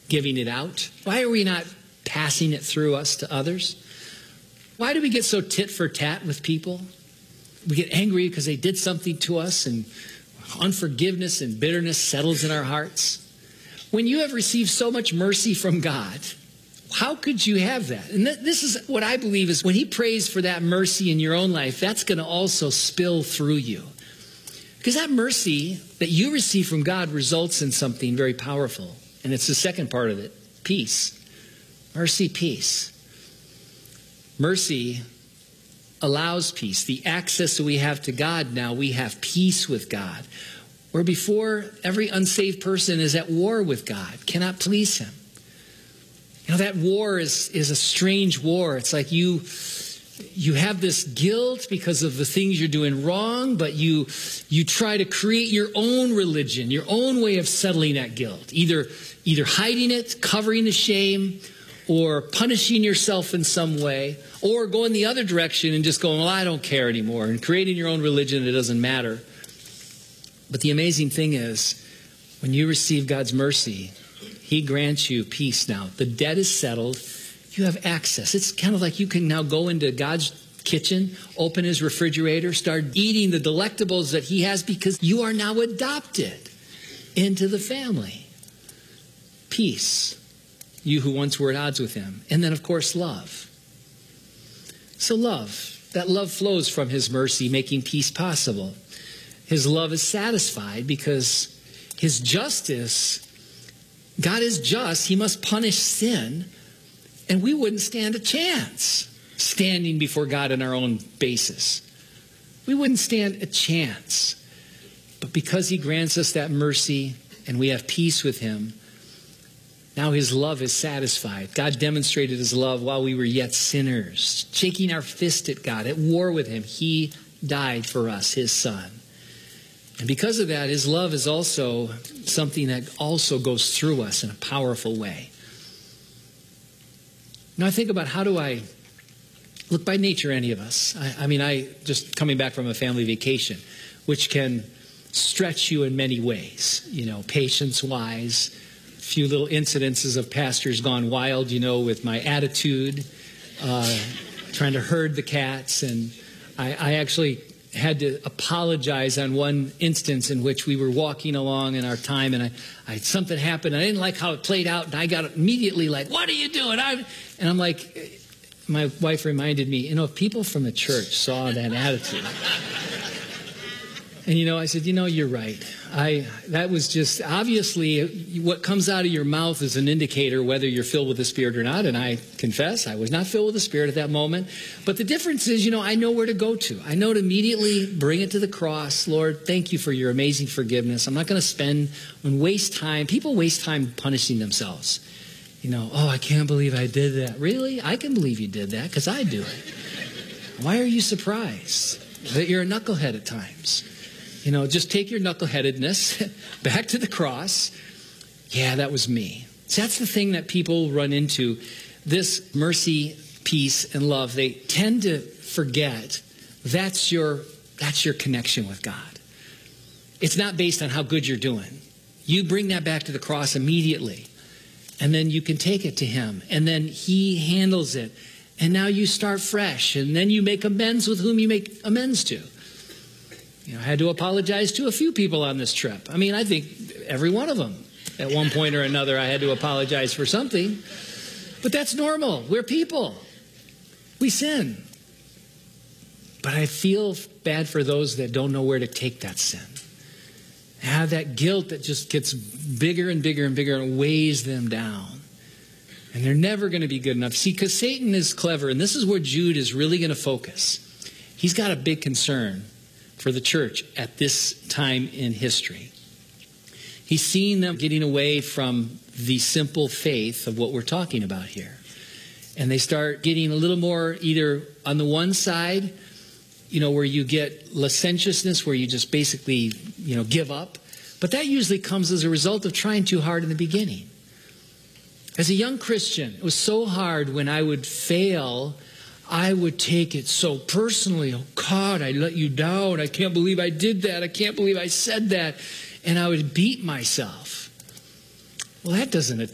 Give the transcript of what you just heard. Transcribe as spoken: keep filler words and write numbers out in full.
giving it out? Why are we not passing it through us to others? Why do we get so tit for tat with people? We get angry because they did something to us, and unforgiveness and bitterness settles in our hearts. When you have received so much mercy from God, how could you have that? And th- this is what I believe is when he prays for that mercy in your own life, that's going to also spill through you. Because that mercy that you receive from God results in something very powerful. And it's the second part of it, peace. Mercy, peace. Mercy allows peace. The access that we have to God now, we have peace with God. Where before, every unsaved person is at war with God, cannot please him. You know, that war is, is a strange war. It's like you, you have this guilt because of the things you're doing wrong, but you, you try to create your own religion, your own way of settling that guilt. Either, either hiding it, covering the shame, or punishing yourself in some way, or going the other direction and just going, well, I don't care anymore, and creating your own religion, it doesn't matter. But the amazing thing is, when you receive God's mercy, he grants you peace now. The debt is settled. You have access. It's kind of like you can now go into God's kitchen, open his refrigerator, start eating the delectables that he has because you are now adopted into the family. Peace. You who once were at odds with him. And then, of course, love. So love. That love flows from his mercy, making peace possible. His love is satisfied because his justice, God is just. He must punish sin. And we wouldn't stand a chance standing before God on our own basis. We wouldn't stand a chance. But because he grants us that mercy and we have peace with him, now his love is satisfied. God demonstrated his love while we were yet sinners, shaking our fist at God, at war with him. He died for us, his son. And because of that, his love is also something that also goes through us in a powerful way. Now I think about how do I, look, by nature, any of us, I, I mean, I just coming back from a family vacation, which can stretch you in many ways, you know, patience-wise, a few little incidences of pastors gone wild, you know, with my attitude, uh, trying to herd the cats, and I, I actually had to apologize on one instance in which we were walking along in our time, and I, I something happened. I didn't like how it played out, and I got immediately like, "What are you doing?" I, and I'm like, my wife reminded me, you know, if people from the church saw that attitude, and you know, I said, you know, you're right. I that was just obviously what comes out of your mouth is an indicator whether you're filled with the Spirit or not. And I confess I was not filled with the Spirit at that moment. But the difference is, you know, I know where to go to. I know to immediately bring it to the cross. Lord, thank you for your amazing forgiveness. I'm not going to spend and waste time. People waste time punishing themselves. You know, oh, I can't believe I did that. Really? I can believe you did that because I do it. Why are you surprised that you're a knucklehead at times? You know, just take your knuckleheadedness back to the cross. Yeah, that was me. So that's the thing that people run into. This mercy, peace, and love, they tend to forget that's your, that's your connection with God. It's not based on how good you're doing. You bring that back to the cross immediately, and then you can take it to him, and then he handles it. And now you start fresh, and then you make amends with whom you make amends to. You know, I had to apologize to a few people on this trip. I mean, I think every one of them, at one point or another, I had to apologize for something. But that's normal. We're people. We sin. But I feel bad for those that don't know where to take that sin. They have that guilt that just gets bigger and bigger and bigger and weighs them down. And they're never going to be good enough. See, because Satan is clever, and this is where Jude is really going to focus. He's got a big concern for the church at this time in history. He's seeing them getting away from the simple faith of what we're talking about here. And they start getting a little more either on the one side, you know, where you get licentiousness, where you just basically, you know, give up. But that usually comes as a result of trying too hard in the beginning. As a young Christian, it was so hard when I would fail. I would take it so personally. Oh, God, I let you down. I can't believe I did that. I can't believe I said that. And I would beat myself. Well, that doesn't